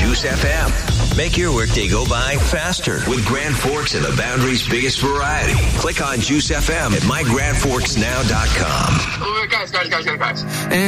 Juice FM. Make your workday go by faster with Grand Forks and the Boundary's biggest variety. Click on Juice FM at mygrandforksnow.com. Guys.